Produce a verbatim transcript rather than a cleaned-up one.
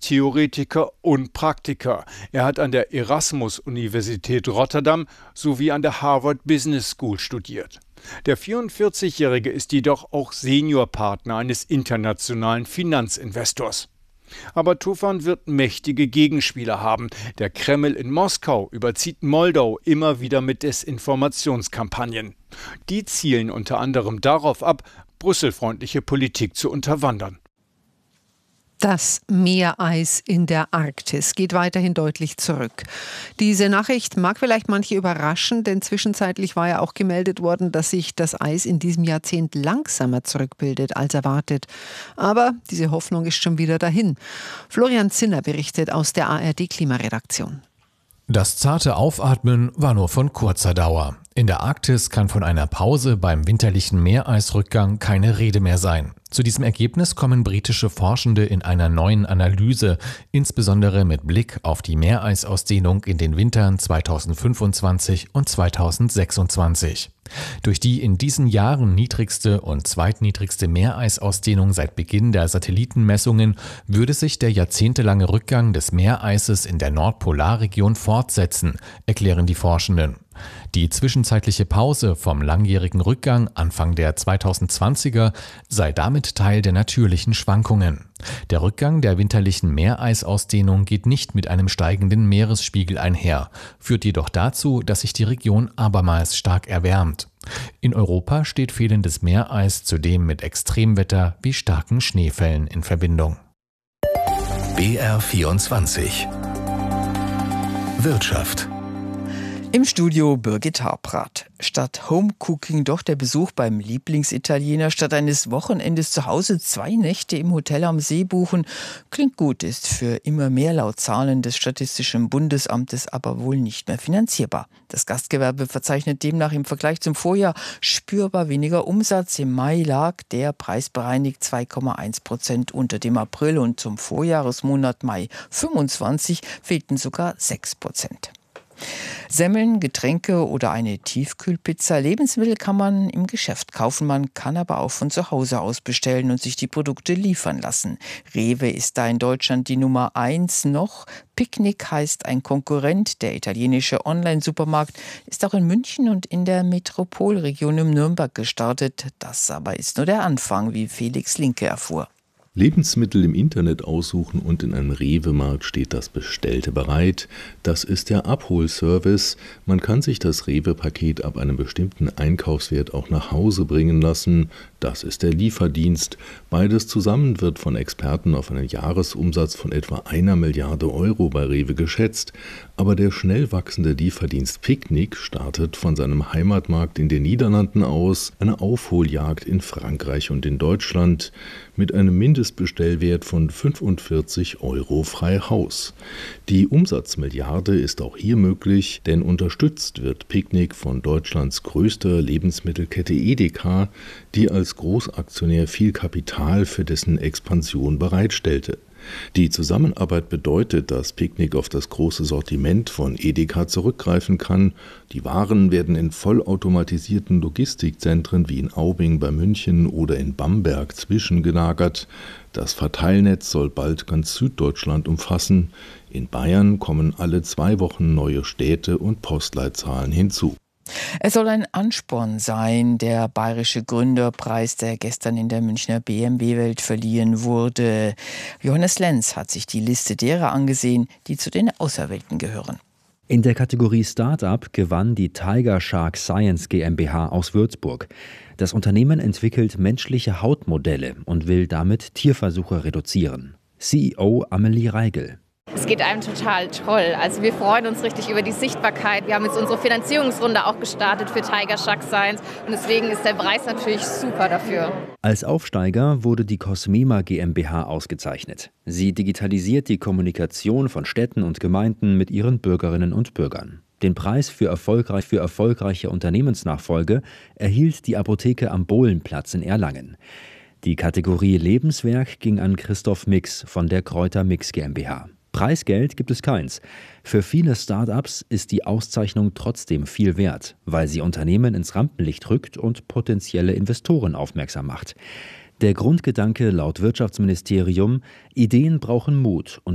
Theoretiker und Praktiker. Er hat an der Erasmus-Universität Rotterdam sowie an der Harvard Business School studiert. Der vierundvierzigjährige ist jedoch auch Seniorpartner eines internationalen Finanzinvestors. Aber Tufan wird mächtige Gegenspieler haben. Der Kreml in Moskau überzieht Moldau immer wieder mit Desinformationskampagnen. Die zielen unter anderem darauf ab, brüsselfreundliche Politik zu unterwandern. Das Meereis in der Arktis geht weiterhin deutlich zurück. Diese Nachricht mag vielleicht manche überraschen, denn zwischenzeitlich war ja auch gemeldet worden, dass sich das Eis in diesem Jahrzehnt langsamer zurückbildet als erwartet. Aber diese Hoffnung ist schon wieder dahin. Florian Zinner berichtet aus der A R D-Klimaredaktion. Das zarte Aufatmen war nur von kurzer Dauer. In der Arktis kann von einer Pause beim winterlichen Meereisrückgang keine Rede mehr sein. Zu diesem Ergebnis kommen britische Forschende in einer neuen Analyse, insbesondere mit Blick auf die Meereisausdehnung in den Wintern zweitausendfünfundzwanzig und zweitausendsechsundzwanzig. Durch die in diesen Jahren niedrigste und zweitniedrigste Meereisausdehnung seit Beginn der Satellitenmessungen würde sich der jahrzehntelange Rückgang des Meereises in der Nordpolarregion fortsetzen, erklären die Forschenden. Die zwischenzeitliche Pause vom langjährigen Rückgang Anfang der zweitausendzwanziger sei damit Teil der natürlichen Schwankungen. Der Rückgang der winterlichen Meereisausdehnung geht nicht mit einem steigenden Meeresspiegel einher, führt jedoch dazu, dass sich die Region abermals stark erwärmt. In Europa steht fehlendes Meereis zudem mit Extremwetter wie starken Schneefällen in Verbindung. B R vierundzwanzig Wirtschaft. Im Studio Birgit Harprath. Statt Homecooking doch der Besuch beim Lieblingsitaliener, statt eines Wochenendes zu Hause zwei Nächte im Hotel am See buchen. Klingt gut, ist für immer mehr laut Zahlen des Statistischen Bundesamtes aber wohl nicht mehr finanzierbar. Das Gastgewerbe verzeichnet demnach im Vergleich zum Vorjahr spürbar weniger Umsatz. Im Mai lag der preisbereinigt zwei Komma eins Prozent unter dem April und zum Vorjahresmonat Mai fünfundzwanzig fehlten sogar sechs Prozent. Semmeln, Getränke oder eine Tiefkühlpizza. Lebensmittel kann man im Geschäft kaufen, man kann aber auch von zu Hause aus bestellen und sich die Produkte liefern lassen. Rewe ist da in Deutschland die Nummer eins noch. Picknick heißt ein Konkurrent. Der italienische Online-Supermarkt ist auch in München und in der Metropolregion um Nürnberg gestartet. Das aber ist nur der Anfang, wie Felix Linke erfuhr. Lebensmittel im Internet aussuchen und in einem Rewe-Markt steht das Bestellte bereit. Das ist der Abholservice. Man kann sich das Rewe-Paket ab einem bestimmten Einkaufswert auch nach Hause bringen lassen. Das ist der Lieferdienst. Beides zusammen wird von Experten auf einen Jahresumsatz von etwa einer Milliarde Euro bei Rewe geschätzt. Aber der schnell wachsende Lieferdienst Picknick startet von seinem Heimatmarkt in den Niederlanden aus eine Aufholjagd in Frankreich und in Deutschland mit einem Mindestbestellwert von fünfundvierzig Euro frei Haus. Die Umsatzmilliarde ist auch hier möglich, denn unterstützt wird Picknick von Deutschlands größter Lebensmittelkette Edeka, die als Großaktionär viel Kapital für dessen Expansion bereitstellte. Die Zusammenarbeit bedeutet, dass Picknick auf das große Sortiment von Edeka zurückgreifen kann. Die Waren werden in vollautomatisierten Logistikzentren wie in Aubing bei München oder in Bamberg zwischengelagert. Das Verteilnetz soll bald ganz Süddeutschland umfassen. In Bayern kommen alle zwei Wochen neue Städte und Postleitzahlen hinzu. Es soll ein Ansporn sein, der Bayerische Gründerpreis, der gestern in der Münchner B M W-Welt verliehen wurde. Johannes Lenz hat sich die Liste derer angesehen, die zu den Auserwählten gehören. In der Kategorie Startup gewann die Tiger Shark Science GmbH aus Würzburg. Das Unternehmen entwickelt menschliche Hautmodelle und will damit Tierversuche reduzieren. C E O Amelie Reigel. Es geht einem total toll. Also wir freuen uns richtig über die Sichtbarkeit. Wir haben jetzt unsere Finanzierungsrunde auch gestartet für Tiger Shark Science und deswegen ist der Preis natürlich super dafür. Als Aufsteiger wurde die Cosmema GmbH ausgezeichnet. Sie digitalisiert die Kommunikation von Städten und Gemeinden mit ihren Bürgerinnen und Bürgern. Den Preis für, erfolgreich, für erfolgreiche Unternehmensnachfolge erhielt die Apotheke am Bohlenplatz in Erlangen. Die Kategorie Lebenswerk ging an Christoph Mix von der Kräuter Mix GmbH. Preisgeld gibt es keins. Für viele Start-ups ist die Auszeichnung trotzdem viel wert, weil sie Unternehmen ins Rampenlicht rückt und potenzielle Investoren aufmerksam macht. Der Grundgedanke laut Wirtschaftsministerium: Ideen brauchen Mut und